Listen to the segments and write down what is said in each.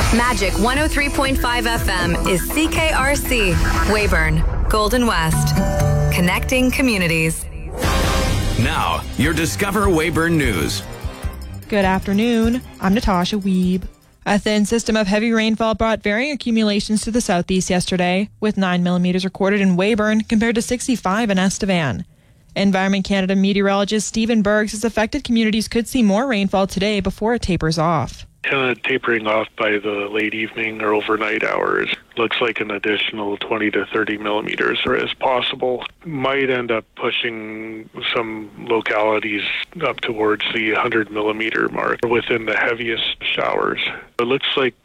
Magic 103.5 FM is CKRC, Weyburn, Golden West. Connecting communities. Now, your Discover Weyburn News. Good afternoon. I'm Natasha Wiebe. A thin system of heavy rainfall brought varying accumulations to the southeast yesterday, with 9 millimeters recorded in Weyburn compared to 65 in Estevan. Environment Canada meteorologist Stephen Berg says affected communities could see more rainfall today before it tapers off. Kind of tapering off by the late evening or overnight hours. Looks like an additional 20 to 30 millimeters is possible. Might end up pushing some localities up towards the 100 millimeter mark within the heaviest showers. It looks like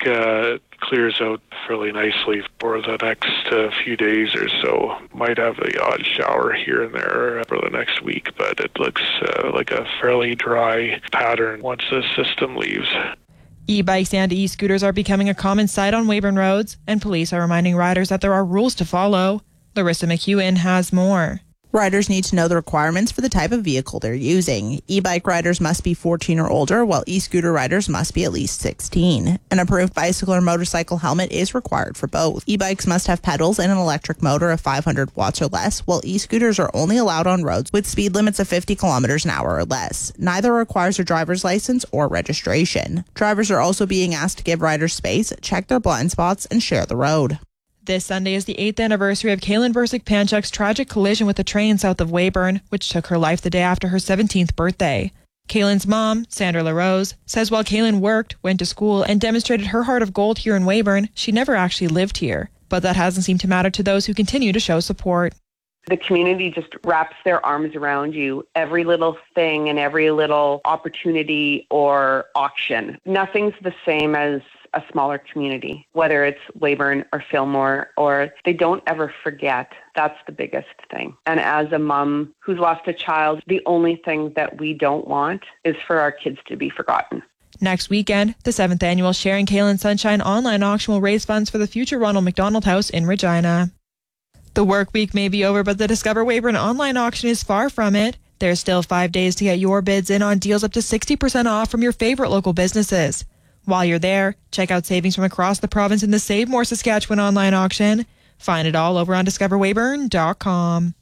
clears out fairly nicely for the next few days or so. Might have the odd shower here and there for the next week, but it looks like a fairly dry pattern once the system leaves. E-bikes and e-scooters are becoming a common sight on Weyburn roads, and police are reminding riders that there are rules to follow. Larissa McEwen has more. Riders need to know the requirements for the type of vehicle they're using. E-bike riders must be 14 or older, while e-scooter riders must be at least 16. An approved bicycle or motorcycle helmet is required for both. E-bikes must have pedals and an electric motor of 500 watts or less, while e-scooters are only allowed on roads with speed limits of 50 kilometers an hour or less. Neither requires a driver's license or registration. Drivers are also being asked to give riders space, check their blind spots, and share the road. This Sunday is the 8th anniversary of Kaylin Versick-Panchuk's tragic collision with a train south of Weyburn, which took her life the day after her 17th birthday. Kaylin's mom, Sandra LaRose, says while Kaylin worked, went to school, and demonstrated her heart of gold here in Weyburn, she never actually lived here. But that hasn't seemed to matter to those who continue to show support. The community just wraps their arms around you. Every little thing and every little opportunity or auction. Nothing's the same as a smaller community, whether it's Weyburn or Fillmore, or they don't ever forget. That's the biggest thing. And as a mom who's lost a child, the only thing that we don't want is for our kids to be forgotten. Next weekend, the 7th annual Sharing Kaylin Sunshine online auction will raise funds for the future Ronald McDonald House in Regina. The work week may be over, but the Discover Weyburn online auction is far from it. There's still 5 days to get your bids in on deals up to 60% off from your favorite local businesses. While you're there, check out savings from across the province in the Save More Saskatchewan online auction. Find it all over on discoverweyburn.com.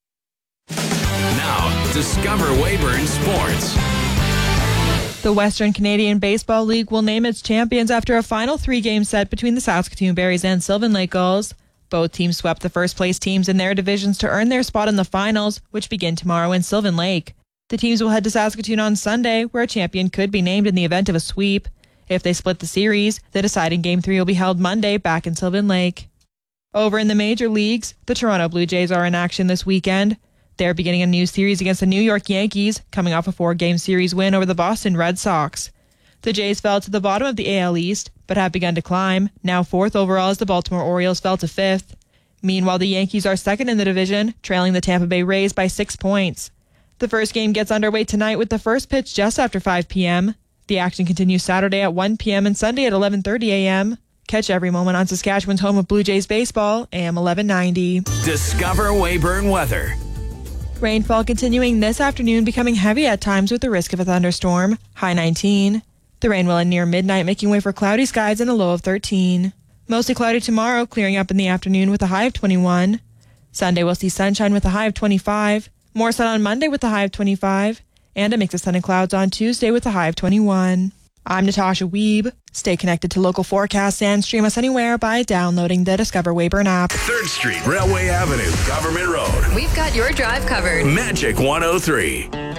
Now, Discover Weyburn Sports. The Western Canadian Baseball League will name its champions after a final 3-game set between the Saskatoon Berries and Sylvan Lake Gulls. Both teams swept the first-place teams in their divisions to earn their spot in the finals, which begin tomorrow in Sylvan Lake. The teams will head to Saskatoon on Sunday, where a champion could be named in the event of a sweep. If they split the series, the deciding Game 3 will be held Monday back in Sylvan Lake. Over in the major leagues, the Toronto Blue Jays are in action this weekend. They're beginning a new series against the New York Yankees, coming off a 4-game series win over the Boston Red Sox. The Jays fell to the bottom of the AL East, but have begun to climb, now 4th overall as the Baltimore Orioles fell to 5th. Meanwhile, the Yankees are 2nd in the division, trailing the Tampa Bay Rays by 6 points. The first game gets underway tonight with the first pitch just after 5 p.m., The action continues Saturday at 1 p.m. and Sunday at 11:30 a.m. Catch every moment on Saskatchewan's home of Blue Jays baseball, AM 1190. Discover Weyburn weather. Rainfall continuing this afternoon, becoming heavy at times with the risk of a thunderstorm. High 19. The rain will end near midnight, making way for cloudy skies and a low of 13. Mostly cloudy tomorrow, clearing up in the afternoon with a high of 21. Sunday will see sunshine with a high of 25. More sun on Monday with a high of 25. And a mix of sun and clouds on Tuesday with a high of 21. I'm Natasha Wiebe. Stay connected to local forecasts and stream us anywhere by downloading the Discover Weyburn app. 3rd Street, Railway Avenue, Government Road. We've got your drive covered. Magic 103.